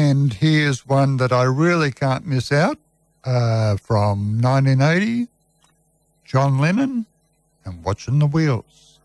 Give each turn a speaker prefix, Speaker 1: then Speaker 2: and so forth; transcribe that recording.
Speaker 1: And here's one that I really can't miss out from 1980, John Lennon and Watching the Wheels.